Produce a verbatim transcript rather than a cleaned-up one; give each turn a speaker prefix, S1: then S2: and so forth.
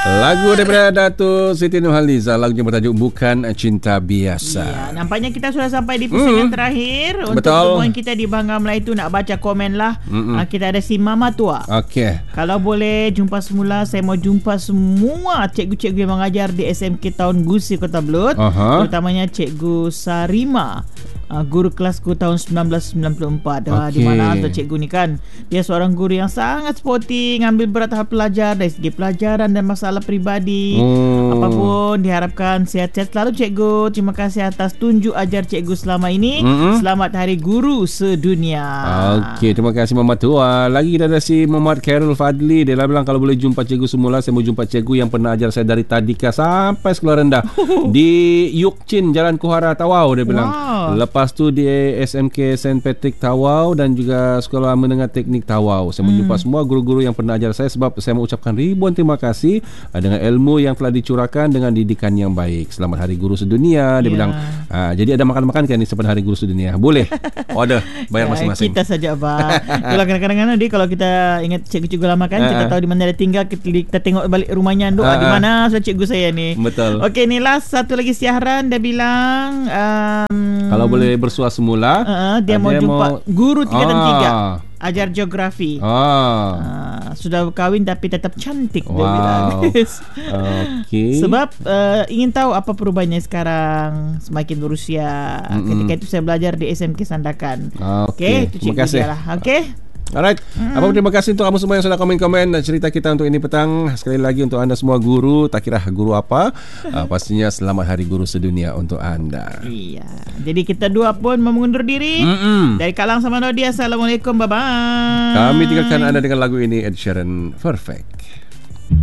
S1: Lagu daripada Datuk Siti Nurhaliza, lagunya bertajuk Bukan Cinta Biasa.
S2: Ya, nampaknya kita sudah sampai di pusingan mm. terakhir. Untuk pertemuan kita di Bangga Melayu tu, nak baca komen lah. uh, Kita ada si Mama Tua.
S1: Okey.
S2: Kalau boleh jumpa semula, saya mau jumpa semua cikgu-cikgu yang mengajar di S M K Taun Gusi Kota Belud. uh-huh. Terutamanya Cikgu Sarima, uh, guru kelasku tahun sembilan belas sembilan puluh empat. okay. Di mana tu cikgu ni kan, dia seorang guru yang sangat sporty, ngambil berat hal pelajar dari segi pelajaran dan masalah peribadi. hmm. Apapun diharapkan sihat-sihat selalu cikgu. Terima kasih atas tunjuk ajar cikgu selama ini. hmm. Selamat Hari Guru Sedunia.
S1: Okey, terima kasih Mama Tua. Lagi kita ada si Muhammad Khairul Fadli. Dia bilang kalau boleh jumpa cikgu semula, saya mau jumpa cikgu yang pernah ajar saya dari tadika sampai sekolah rendah di Yukchin, Jalan Kuhara, Tawau. Dia bilang wow. Lepas tu di S M K Saint Patrick Tawau dan juga Sekolah Menengah Teknik Tawau. Saya mau jumpa hmm. semua guru-guru yang pernah ajar saya, sebab saya mengucapkan ribuan terima kasih dengan ilmu yang telah dicurahkan dengan didikan yang baik. Selamat Hari Guru Sedunia. Dia yeah. bilang ha, jadi ada makan-makan kan ni sempena Hari Guru Sedunia. Boleh order bayar ya, masing-masing.
S2: Kita saja Abang. Kalau kadang-kadang dia kalau kita ingat cikgu-cikgu lama kan, kita tahu di mana dia tinggal, kita, kita tengok balik rumahnya, doa di mana sudah cikgu saya ni.
S1: Betul.
S2: Okey, ni last satu lagi siaran. Dia bilang um,
S1: kalau boleh bersua semula,
S2: uh, dia, dia mau jumpa mau, guru tingkatan ah. tiga, ajar geografi.
S1: ah.
S2: uh, Sudah berkahwin tapi tetap cantik.
S1: Wow.
S2: Dia bilang.
S1: Okay.
S2: Sebab uh, ingin tahu apa perubahannya sekarang semakin berusia. Mm-mm. Ketika itu saya belajar di S M K Sandakan. Okey, okay,
S1: terima kasih.
S2: Okey.
S1: Alright. Hmm. Apa terima kasih untuk kamu semua yang sudah komen-komen dan cerita kita untuk ini petang. Sekali lagi untuk anda semua guru, tak kira guru apa, uh, pastinya selamat Hari Guru Sedunia untuk anda.
S2: Iya. Jadi kita dua pun mengundur diri. Mm-mm. Dari Kalang sama Nodi. Assalamualaikum, bye bye.
S1: Kami tinggalkan anda dengan lagu ini, Ed Sheeran, Perfect.